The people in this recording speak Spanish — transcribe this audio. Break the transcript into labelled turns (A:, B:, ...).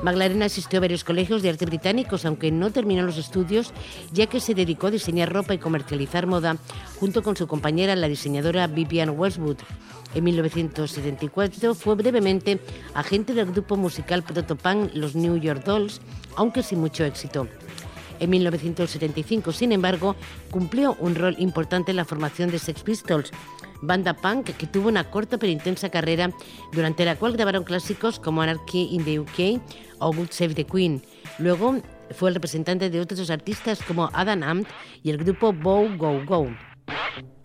A: Magdalena asistió a varios colegios de arte británicos, aunque no terminó los estudios, ya que se dedicó a diseñar ropa y comercializar moda junto con su compañera, la diseñadora Vivienne Westwood. En 1974 fue brevemente agente del grupo musical protopunk Los New York Dolls, aunque sin mucho éxito. En 1975, sin embargo, cumplió un rol importante en la formación de Sex Pistols, banda punk que tuvo una corta pero intensa carrera, durante la cual grabaron clásicos como Anarchy in the UK o God Save the Queen. Luego fue el representante de otros artistas como Adam Ant y el grupo Bow Wow Wow.